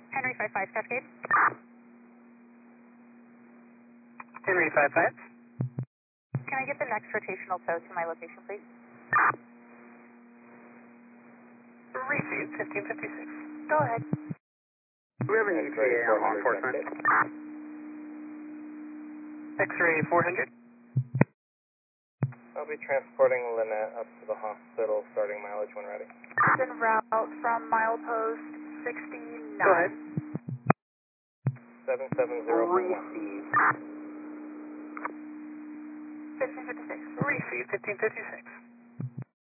Henry 55 Cascade. Henry 55. Can I get the next rotational tow to my location, please? Receive 1556. Go ahead. We have an ETA on law enforcement. X-ray 400. I'll be transporting Lynette up to the hospital, starting mileage when ready. En route from milepost 69. Go ahead. 77041. Receive. 1556. Receive 1556.